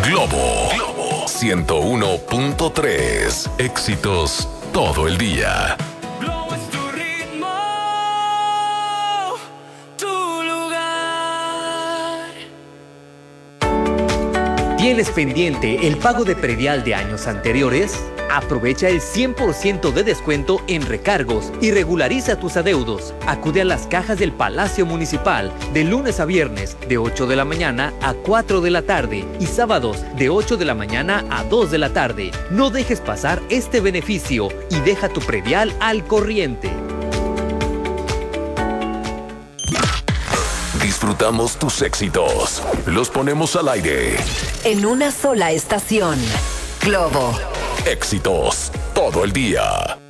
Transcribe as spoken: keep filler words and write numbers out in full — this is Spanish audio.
Globo ciento uno punto tres. Éxitos todo el día. Globo es tu ritmo, tu lugar. ¿Tienes pendiente el pago de predial de años anteriores? Aprovecha el cien por ciento de descuento en recargos y regulariza tus adeudos. Acude a las cajas del Palacio Municipal de lunes a viernes de ocho de la mañana a cuatro de la tarde y sábados de ocho de la mañana a dos de la tarde. No dejes pasar este beneficio y deja tu predial al corriente. Disfrutamos tus éxitos. Los ponemos al aire. En una sola estación. Globo. Éxitos todo el día.